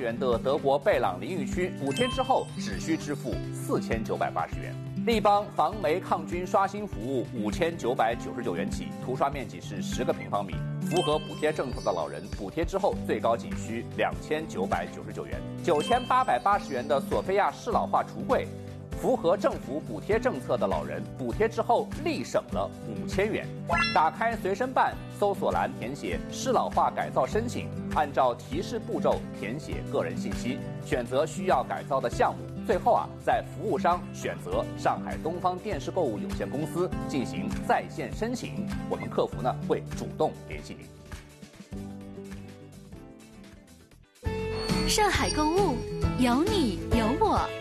元的德国贝朗淋浴区补贴之后只需支付4980元。立邦防霉抗菌刷新服务5999元起，涂刷面积是10个平方米。符合补贴政策的老人，补贴之后最高仅需2999元。9880元的索菲亚适老化橱柜，符合政府补贴政策的老人，补贴之后立省了5000元。打开随身办，搜索栏填写适老化改造申请，按照提示步骤填写个人信息，选择需要改造的项目。最后在服务商选择上海东方电视购物有限公司进行在线申请，我们客服会主动联系您。 上海购物，有你有我。